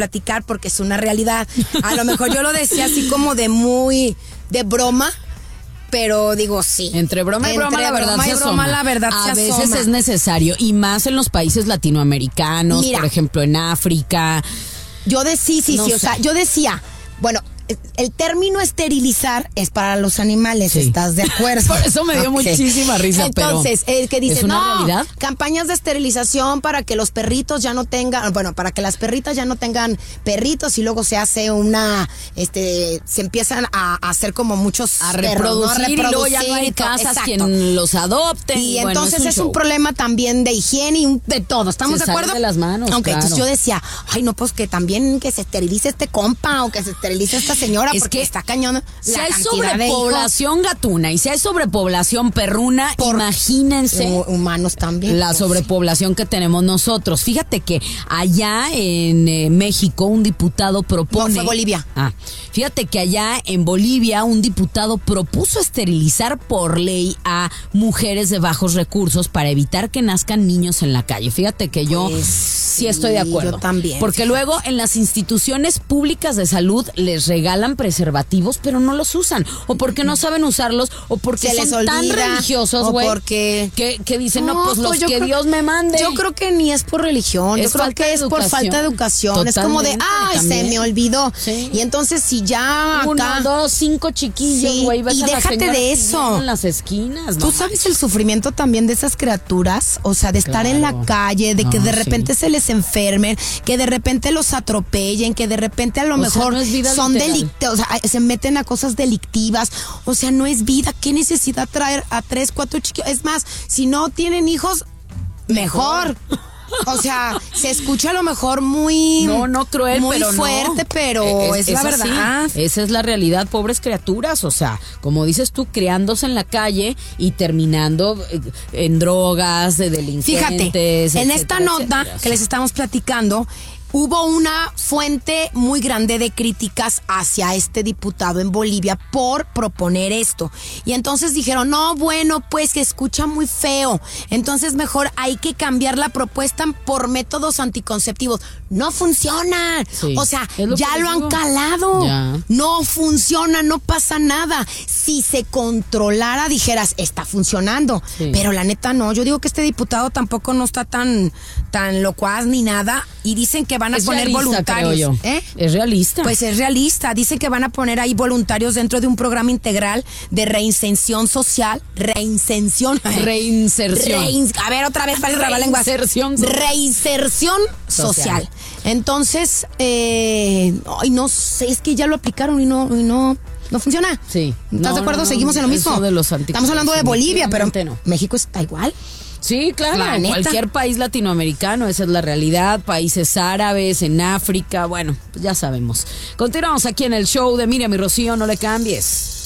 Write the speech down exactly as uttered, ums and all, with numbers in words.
platicar porque es una realidad. A lo mejor yo lo decía así como de muy, de broma, pero digo sí. Entre broma y broma, Entre la verdad broma se y asoma. broma, la verdad A se veces asoma. es necesario, y más en los países latinoamericanos, Mira. por ejemplo en África. Yo de sí, sí, No sí, o sé. sea, yo decía, bueno, el término esterilizar es para los animales, Sí. ¿estás de acuerdo? Por eso me dio Ok. muchísima risa, Entonces, pero el que dice, ¿es una no, realidad? campañas de esterilización para que los perritos ya no tengan, bueno, para que las perritas ya no tengan perritos, y luego se hace una, este, se empiezan a, a hacer como muchos a perros, ¿no? reproducir, y luego ya no Reproducir hay y todo. casas Exacto. quien los adopten. Y bueno, entonces es un, show. problema también de higiene y un- de todo. ¿Estamos Se de acuerdo? sale de las manos, Ok, claro. entonces yo decía, ay, no, pues que también que se esterilice este compa o que se esterilice esta señora, Es porque que está cañón. Si la hay cantidad de hijos. sobrepoblación gatuna y si hay sobrepoblación perruna, Por- imagínense Hu- humanos también. la pues, sobrepoblación que tenemos nosotros. Fíjate que allá en eh, México un diputado propone... No, fue Bolivia. Ah, fíjate que allá en Bolivia un diputado propuso esterilizar por ley a mujeres de bajos recursos para evitar que nazcan niños en la calle. Fíjate que yo Pues, sí estoy de acuerdo. yo también, Porque fíjate. luego en las instituciones públicas de salud les regalan preservativos, pero no los usan. O porque no saben usarlos, o porque Se les son tan olvida, religiosos, o güey. porque- Que, que dicen, no, No, pues los pues yo que creo- Dios me mande. Yo creo que ni es por religión, yo Es creo falta que de es por educación. falta de educación. Es como de, Totalmente, ay, se también. me olvidó. Sí. Y entonces si ya Uno, acá... dos, cinco chiquillos, Sí, güey. ves y a la déjate señora de pidiendo eso. en las esquinas, ¿Tú no sabes el sufrimiento también de esas criaturas? O sea, de estar en la Claro. calle, de que No, de sí. repente se les enfermen, que de repente los atropellen, que de repente a lo O sea, mejor no es vida son literal. delictivos, o sea, se meten a cosas delictivas. O sea, no es vida. ¿Qué necesidad traer a tres, cuatro chiquillos? Es más, si no tienen hijos, mejor. O sea, se escucha a lo mejor muy... No, no cruel, muy pero no. fuerte, pero es, la así. verdad. Esa es la realidad, pobres criaturas. O sea, como dices tú, criándose en la calle y terminando eh, en drogas, de delincuentes. Fíjate, en esta etcétera, nota etcétera. que les estamos platicando, hubo una fuente muy grande de críticas hacia este diputado en Bolivia por proponer esto. Y entonces dijeron, no, bueno, pues que escucha muy feo. Entonces mejor hay que cambiar la propuesta por métodos anticonceptivos. No funciona. Sí, O sea, es lo ya que les lo han digo. calado. Ya. No funciona, no pasa nada. Si se controlara, dijeras, está funcionando. Sí. Pero la neta no. Yo digo que este diputado tampoco no está tan, tan locuaz ni nada. Y dicen que van a Es poner realista, voluntarios. creo yo. ¿Eh? Es realista. Pues es realista. Dicen que van a poner ahí voluntarios dentro de un programa integral de reinserción social. Reinserción. Reinserción. Rein- a ver, otra vez para el trabalenguas. Reinserción social. Reinserción social. Social. Entonces, eh, ay, no sé, es que ya lo aplicaron y no, y no, no funciona. Sí. ¿Estás No, de acuerdo? no, no, Seguimos en lo mismo. eso de los Estamos hablando de Bolivia, pero definitivamente no. México está igual. Sí, claro, La neta. cualquier país latinoamericano, esa es la realidad, países árabes, en África, bueno, pues ya sabemos. Continuamos aquí en el show de Miriam y Rocío, no le cambies.